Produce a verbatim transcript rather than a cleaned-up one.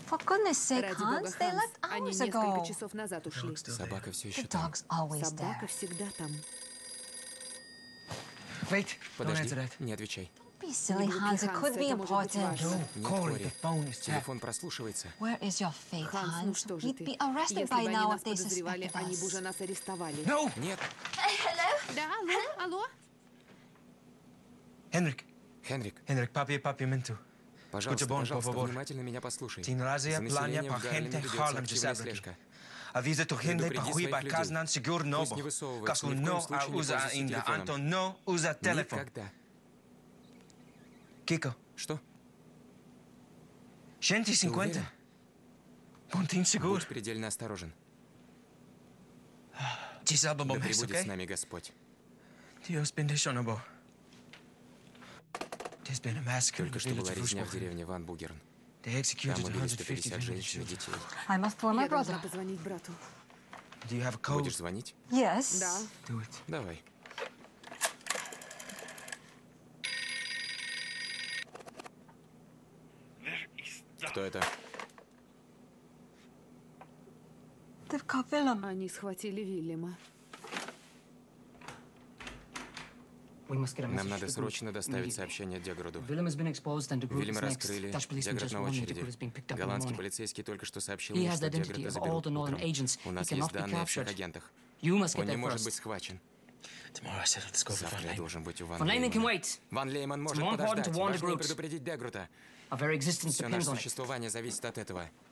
For goodness sake, Ради бога, Hans, they Ханс, left они hours несколько ago. часов назад ушли. Собака все The еще там. dog's always Собака there. всегда там. Wait, don't Подожди, answer that. не отвечай. Be silly, Hans. It Hans, could be это может быть important. важно. Нет, Corey, Кори, the phone is tapped. телефон прослушивается. Where is your faith, Ханс, ну Hans? что же We'd ты? be arrested Если by бы они now нас if they подозревали, suspected они бы уже us. нас арестовали. No! Нет, Да, алло, алло? Henrik, Хенрик, Henrik, papi, papi, mentu. пожалуйста, Escucha bom, por пожалуйста, favor. внимательно меня послушай. Tin За razia plania населением pa в Гарлеме gente ведется Harlem активная de слежка. Avisa tu gente pa Предупреди hui ba своих kaznan людей. sigur Пусть nobo. не высовываются, Kasu ни в коем no a случае не usa пользуйся inda, телефоном. Anton no usa telefon. Никогда. Kiko, Что? cento e cinquenta. уверен? Pontin seguro. Будь предельно осторожен. Ci salva Да bom mes, пребудет с okay? нами Господь. Dios bendiciono bo. There's been a massacre in Только the что была village of резня в Rushmore. деревне Ван Бугерн. They Там executed убили one hundred сто fifty пятьдесят women and женщин и children. детей. I must phone my Я должна brother. позвонить брату. Do you have a code? Будешь звонить? Yes. Да. Do it. Давай. Кто это? They've caught Willem. Они схватили Вильяма. Нам надо срочно доставить сообщение Деграду. Вильям Вильяма раскрыли. Деград на очереди. Голландский полицейский только что сообщил мне, что Деграда заберут утром. У нас есть данные о всех агентах. Он не может быть схвачен. Tomorrow I said let's go for Завтра я Van должен быть у Ван Van Leyman can Леймана. wait. Ван Лейман может more important подождать. to warn the Важнее groups. предупредить Дегрута. Our very existence Все depends наше on it. существование зависит от этого.